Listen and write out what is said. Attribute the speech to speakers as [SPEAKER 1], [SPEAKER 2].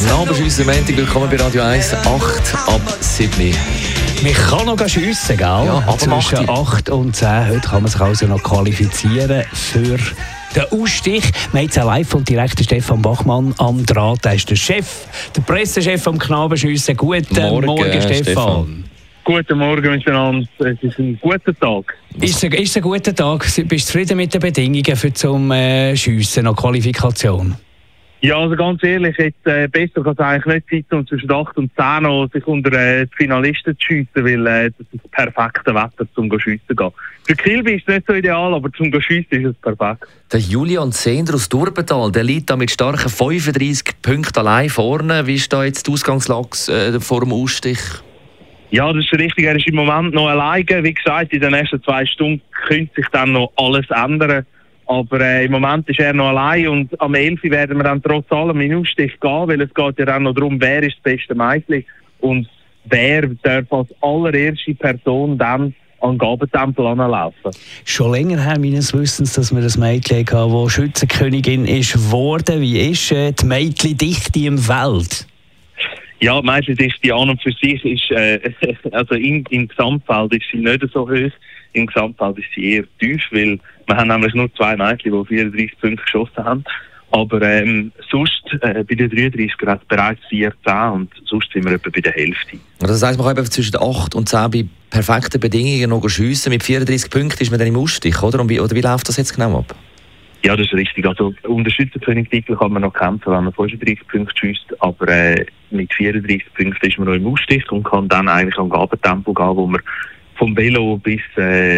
[SPEAKER 1] Knabenschüsse Montag, willkommen bei Radio 1, 8 ab 7.
[SPEAKER 2] Man kann noch schiessen, gell?
[SPEAKER 1] Ja, aber
[SPEAKER 2] zwischen 8 und 10. Heute kann man sich also noch qualifizieren für den Ausstich. Wir haben jetzt live und direkt Stefan Bachmann am Draht. Er ist der Chef, der Pressechef vom Knabenschiessen. Guten Morgen, Stefan.
[SPEAKER 3] Guten Morgen miteinander. Es ist ein guter Tag.
[SPEAKER 2] Ist ein guter Tag. Bist du zufrieden mit den Bedingungen für zum Schiessen und Qualifikation?
[SPEAKER 3] Ja, also ganz ehrlich, besser kann es eigentlich nicht sein, um zwischen 8 und 10 noch sich unter die Finalisten zu schiessen, weil das ist das perfekte Wetter, um schiessen zu gehen. Für Kilby ist es nicht so ideal, aber zum schiessen ist es perfekt.
[SPEAKER 1] Der Julian Zehnder aus Durbental, der liegt da mit starken 35 Punkten allein vorne. Wie ist da jetzt die Ausgangslage vor dem Ausstich?
[SPEAKER 3] Ja, das ist richtig. Er ist im Moment noch alleine. Wie gesagt, in den nächsten 2 Stunden könnte sich dann noch alles ändern. Aber im Moment ist er noch allein und am 11. werden wir dann trotz allem in den Ausstich gehen, weil es geht ja dann noch darum, wer ist das beste Mädchen und wer darf als allererste Person dann an den Gabentempel anlaufen.
[SPEAKER 2] Schon länger her, meines Wissens, dass wir ein Mädchen hatten, das Schützenkönigin ist geworden. Wie ist die Mädchendichte im Feld?
[SPEAKER 3] Ja, die Mädchendichte an und für sich ist, also im Gesamtfeld ist sie nicht so hoch. Im Gesamtfeld ist sie eher tief, weil wir haben nämlich nur 2 Mädchen, die 34 Punkte geschossen haben. Aber sonst bei den 33 Grad bereits 14 und sonst sind wir etwa bei der Hälfte.
[SPEAKER 1] Das heisst, man kann eben zwischen 8 und 10 bei perfekten Bedingungen noch schiessen. Mit 34 Punkten ist man dann im Ausstich, oder? Und wie läuft das jetzt genau ab?
[SPEAKER 3] Ja, das ist richtig. Also um den Schützenkönigstitel kann man noch kämpfen, wenn man 35 Punkte schießt. Aber mit 34 Punkten ist man noch im Ausstich und kann dann eigentlich am Gabentempel gehen, wo man vom Velo bis